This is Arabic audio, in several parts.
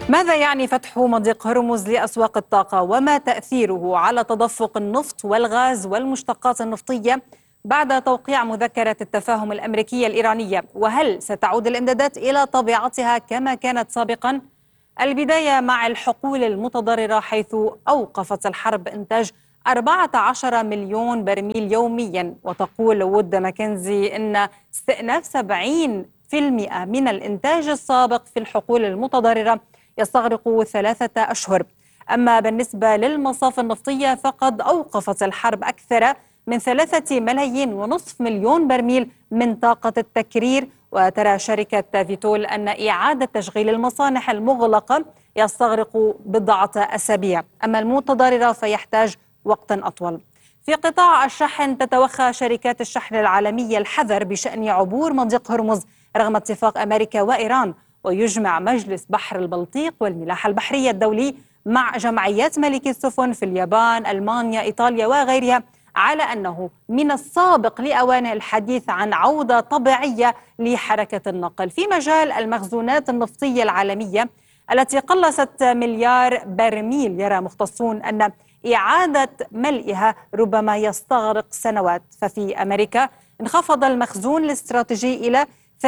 ماذا يعني فتح مضيق هرمز لأسواق الطاقة وما تأثيره على تدفق النفط والغاز والمشتقات النفطية بعد توقيع مذكرة التفاهم الأمريكية الإيرانية؟ وهل ستعود الإمدادات إلى طبيعتها كما كانت سابقا؟ البداية مع الحقول المتضررة، حيث أوقفت الحرب إنتاج 14 مليون برميل يوميا، وتقول وود ماكنزي إن استئناف 70% من الإنتاج السابق في الحقول المتضررة يستغرق 3 أشهر. أما بالنسبة للمصافي النفطية فقد أوقفت الحرب أكثر من 3,500,000 برميل من طاقة التكرير، وترى شركة فيتول أن إعادة تشغيل المصانع المغلقة يستغرق بضعة أسابيع، أما المتضررة فيحتاج وقت أطول. في قطاع الشحن تتوخى شركات الشحن العالمية الحذر بشأن عبور مضيق هرمز رغم اتفاق أمريكا وإيران، ويجمع مجلس بحر البلطيق والملاحة البحرية الدولي مع جمعيات مالكي السفن في اليابان، ألمانيا، إيطاليا وغيرها على أنه من السابق لأوانه الحديث عن عودة طبيعية لحركة النقل. في مجال المخزونات النفطية العالمية التي قلصت مليار برميل، يرى مختصون أن إعادة ملئها ربما يستغرق سنوات. ففي أمريكا انخفض المخزون الاستراتيجي إلى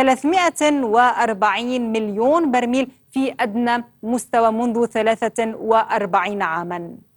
340 مليون برميل في أدنى مستوى منذ 43 عاما.